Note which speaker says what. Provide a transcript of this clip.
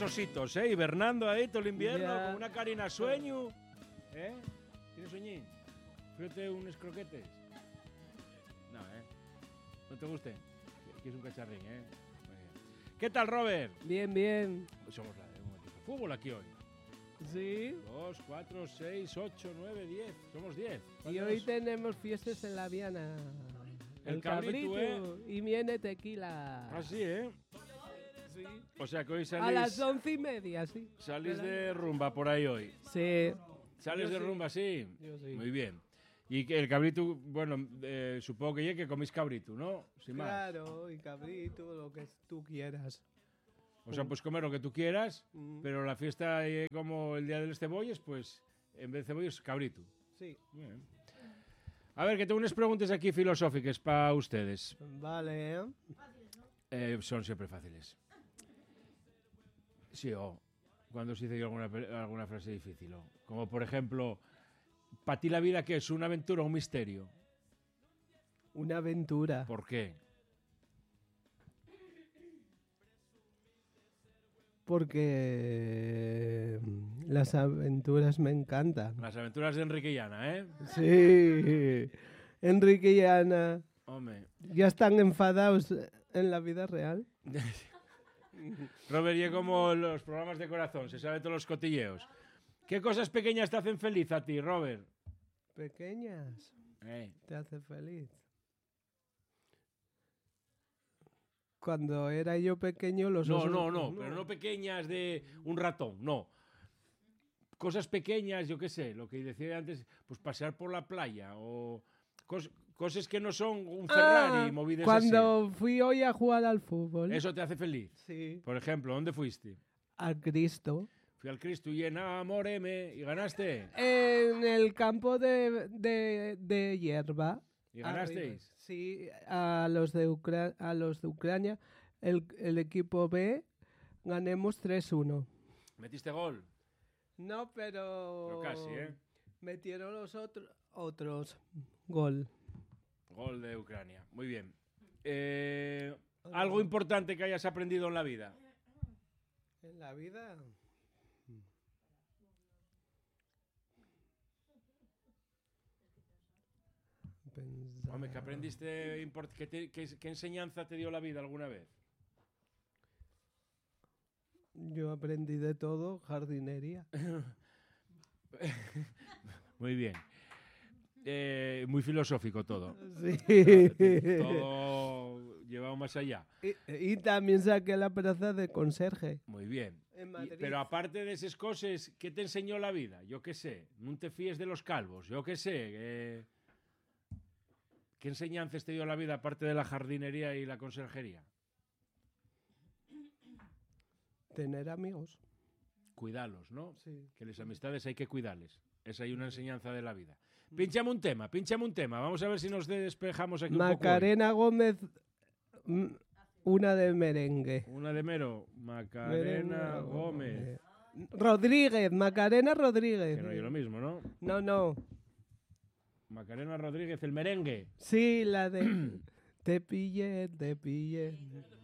Speaker 1: ositos, hibernando ahí todo el invierno,
Speaker 2: Ya.
Speaker 1: con una carina sueño. ¿Tienes sueñín? Fíjate unos croquetes. No, ¿no te guste? Que es un cacharrín, Muy bien. ¿Qué tal, Robert?
Speaker 2: Bien, bien.
Speaker 1: Somos la de un equipo de fútbol aquí hoy.
Speaker 2: Sí.
Speaker 1: 2, 4, 6, 8, 9, 10. Somos 10.
Speaker 2: Y hoy tenemos fiestas en la Viana.
Speaker 1: El cabrito,
Speaker 2: y viene tequila.
Speaker 1: Ah, sí,
Speaker 2: Sí.
Speaker 1: O sea que hoy
Speaker 2: A las 11:30, sí.
Speaker 1: salís de rumba por ahí hoy.
Speaker 2: Sí.
Speaker 1: ¿Sales
Speaker 2: Yo
Speaker 1: de
Speaker 2: sí.
Speaker 1: rumba, sí?
Speaker 2: Yo sí.
Speaker 1: Muy bien. Y que el cabrito, bueno, supongo que ya que comís cabrito, ¿no? Sin más.
Speaker 2: Claro, y cabrito, lo que tú quieras.
Speaker 1: O sea, pues comer lo que tú quieras,
Speaker 2: Mm.
Speaker 1: pero la fiesta como el día de los cebolles, pues en vez de cebolles, cabrito.
Speaker 2: Sí.
Speaker 1: Bien. A ver, que tengo unas preguntas aquí filosóficas para ustedes.
Speaker 2: Vale,
Speaker 1: Son siempre fáciles. Sí, cuando se dice alguna frase difícil. Como por ejemplo, ¿para ti la vida qué es? ¿Una aventura o un misterio?
Speaker 2: Una aventura.
Speaker 1: ¿Por qué?
Speaker 2: Porque las aventuras me encantan.
Speaker 1: Las aventuras de Enrique y Ana, ¿eh?
Speaker 2: Sí. Enrique y Ana
Speaker 1: Hombre.
Speaker 2: ya están enfadados en la vida real.
Speaker 1: Robert, y como los programas de corazón, se sabe todos los cotilleos. ¿Qué cosas pequeñas te hacen feliz a ti, Robert?
Speaker 2: Pequeñas. Te hace feliz. Cuando era yo pequeño, los
Speaker 1: No,
Speaker 2: osos...
Speaker 1: pero no pequeñas de un ratón, no. Cosas pequeñas, yo qué sé, lo que decía antes, pues pasear por la playa o cosas que no son un Ferrari movidas
Speaker 2: cuando fui hoy a jugar al fútbol.
Speaker 1: así. Eso te hace feliz.
Speaker 2: Sí.
Speaker 1: Por ejemplo, ¿dónde fuiste?
Speaker 2: Al Cristo.
Speaker 1: Fui al Cristo y enamoréme y ganaste.
Speaker 2: En el campo de hierba.
Speaker 1: ¿Y ganasteis?
Speaker 2: Arriba. Sí, a los de Ucrania, el equipo B, ganemos 3-1.
Speaker 1: ¿Metiste gol?
Speaker 2: No, pero
Speaker 1: casi,
Speaker 2: metieron los otros gol.
Speaker 1: Gol de Ucrania. Muy bien. ¿Algo importante que hayas aprendido en la vida?
Speaker 2: En la vida...
Speaker 1: Hombre, ¿qué aprendiste? ¿Qué enseñanza te dio la vida alguna vez?
Speaker 2: Yo aprendí de todo, jardinería.
Speaker 1: Muy bien. Muy filosófico todo.
Speaker 2: Sí.
Speaker 1: Todo llevado más allá.
Speaker 2: Y también saqué la plaza de conserje.
Speaker 1: Muy bien.
Speaker 2: En Madrid.
Speaker 1: Pero aparte de esas cosas, ¿qué te enseñó la vida? Yo qué sé. No te fíes de los calvos. Yo qué sé. ¿Qué enseñanzas te dio la vida aparte de la jardinería y la conserjería?
Speaker 2: Tener amigos.
Speaker 1: Cuidarlos, ¿no?
Speaker 2: Sí.
Speaker 1: Que las amistades hay que cuidarles. Esa hay una enseñanza de la vida. Pínchame un tema. Vamos a ver si nos despejamos aquí un poco.
Speaker 2: Macarena Gómez, una de merengue.
Speaker 1: Una de mero. Macarena Gómez.
Speaker 2: Rodríguez, Macarena Rodríguez.
Speaker 1: Que no es lo mismo, ¿no?
Speaker 2: No.
Speaker 1: Macarena Rodríguez, el merengue.
Speaker 2: Sí, la de... Te pillé.